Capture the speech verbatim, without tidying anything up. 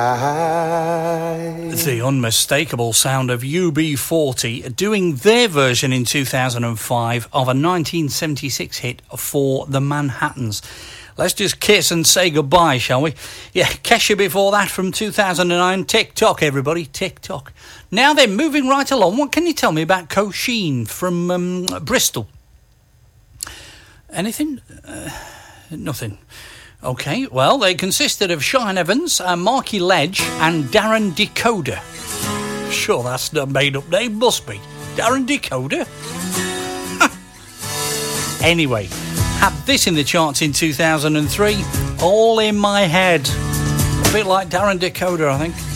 The unmistakable sound of U B forty doing their version in two thousand five of a nineteen seventy-six hit for the Manhattans. Let's just kiss and say goodbye, shall we? Yeah, Kesha before that from two thousand nine. Tick-tock, everybody, tick-tock. Now then, moving right along, what can you tell me about Cochine from um, Bristol? Anything? Uh, nothing. OK, well, they consisted of Shine Evans, uh, Marky Ledge and Darren Decoder. Sure, that's the made-up name, must be. Darren Decoder? Anyway, had this in the charts in two thousand three, All in My Head. A bit like Darren Decoder, I think.